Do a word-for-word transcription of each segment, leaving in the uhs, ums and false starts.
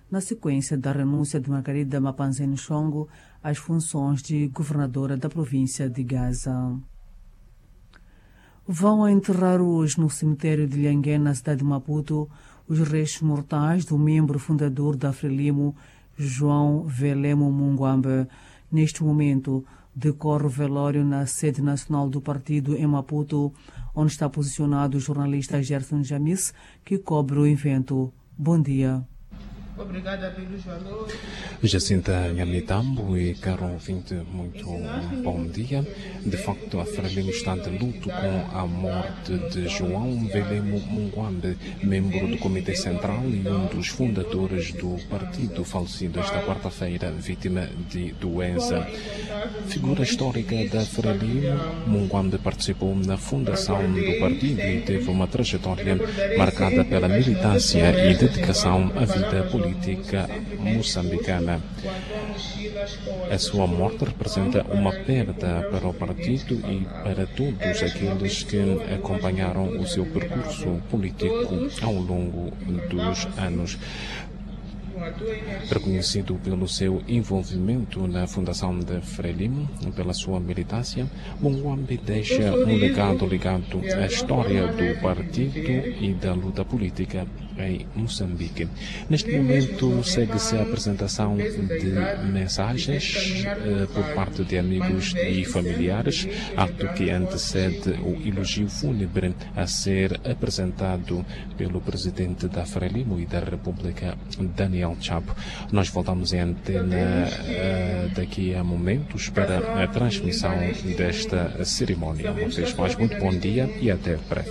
na sequência da renúncia de Margarida Mapanzeni Chongo às funções de governadora da província de Gaza. Vão enterrar hoje no cemitério de Lhangué, na cidade de Maputo, os restos mortais do membro fundador da Frelimo, João Velemo Munguambe. Neste momento, decorre o velório na sede nacional do partido em Maputo, onde está posicionado o jornalista Gerson Jamis, que cobre o evento. Bom dia. Obrigada pelo valor. Jacinta Nhamitambo e caro ouvinte, muito bom dia. De facto, a Frelimo está de luto com a morte de João Velemo Munguambe, membro do Comitê Central e um dos fundadores do partido, falecido esta quarta-feira, vítima de doença. Figura histórica da Frelimo, Munguambe participou na fundação do partido e teve uma trajetória marcada pela militância e dedicação à vida política. política moçambicana. A sua morte representa uma perda para o partido e para todos aqueles que acompanharam o seu percurso político ao longo dos anos. Reconhecido pelo seu envolvimento na fundação da Frelimo, pela sua militância, Munguambe deixa um legado ligado à história do partido e da luta política em Moçambique. Neste momento segue-se a apresentação de mensagens eh, por parte de amigos e familiares, ato que antecede o elogio fúnebre a ser apresentado pelo presidente da Frelimo e da República, Daniel Chapo. Nós voltamos em antena uh, daqui a momentos para a transmissão desta cerimónia. Uma vez mais, muito bom dia e até breve.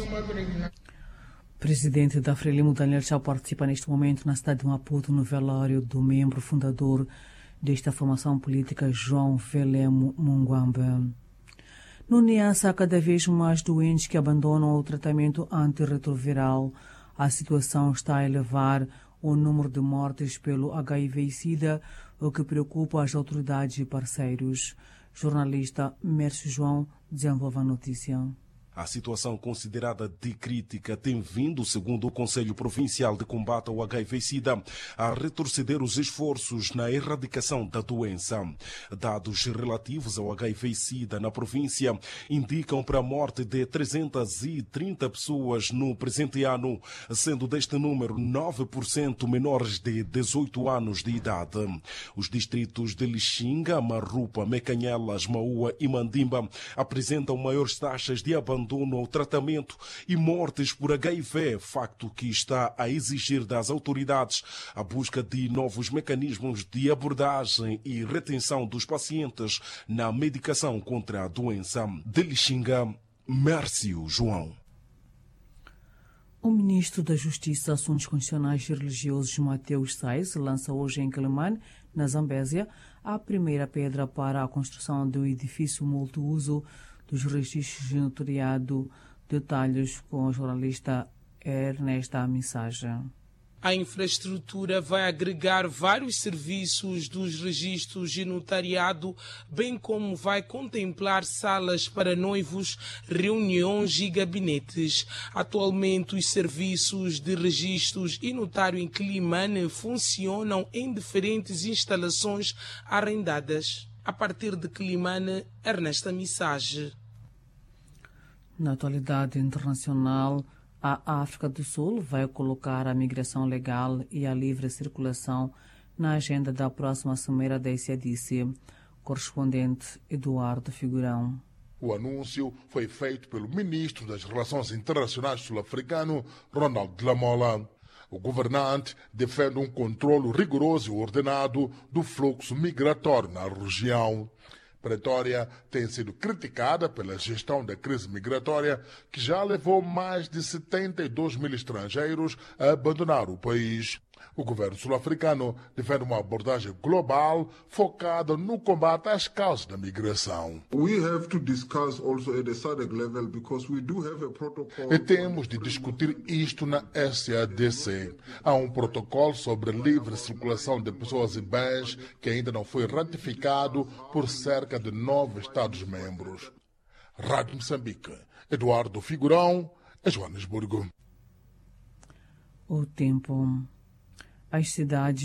Presidente da Frelimo, Daniel Chapo, participa neste momento na cidade de Maputo no velório do membro fundador desta formação política, João Velemo Munguambe. No Niassa, há cada vez mais doentes que abandonam o tratamento antirretroviral. A situação está a elevar o número de mortes pelo H I V e SIDA, o que preocupa as autoridades e parceiros. Jornalista Mércio João desenvolve a notícia. A situação considerada de crítica tem vindo, segundo o Conselho Provincial de Combate ao H I V e SIDA, a retroceder os esforços na erradicação da doença. Dados relativos ao H I V e SIDA na província indicam para a morte de trezentas e trinta pessoas no presente ano, sendo deste número nove por cento menores de dezoito anos de idade. Os distritos de Lixinga, Marrupa, Mecanhelas, Maua e Mandimba apresentam maiores taxas de abandono ao tratamento e mortes por H I V, facto que está a exigir das autoridades a busca de novos mecanismos de abordagem e retenção dos pacientes na medicação contra a doença. De Lixinga, Mércio João. O ministro da Justiça, Assuntos Constitucionais e Religiosos, Mateus Sais, lança hoje em Quelimane, na Zambésia, a primeira pedra para a construção de um edifício multiuso dos registros de notariado. Detalhes com o jornalista Ernesta Mensagem. A infraestrutura vai agregar vários serviços dos registros de notariado, bem como vai contemplar salas para noivos, reuniões e gabinetes. Atualmente, os serviços de registros e notário em Quelimane funcionam em diferentes instalações arrendadas. A partir de Quelimane, Ernesta Mensagem. Na atualidade internacional, a África do Sul vai colocar a migração legal e a livre circulação na agenda da próxima Cimeira da S A D C. Correspondente Eduardo Figurão. O anúncio foi feito pelo ministro das Relações Internacionais sul-africano, Ronald Lamola. O governante defende um controle rigoroso e ordenado do fluxo migratório na região. Pretória tem sido criticada pela gestão da crise migratória, que já levou mais de setenta e dois mil estrangeiros a abandonar o país. O governo sul-africano defende uma abordagem global focada no combate às causas da migração. E temos de discutir isto na S A D C. Há um protocolo sobre livre circulação de pessoas e bens que ainda não foi ratificado por cerca de nove Estados-membros. Rádio Moçambique, Eduardo Figurão, Joanesburgo. O tempo. As cidades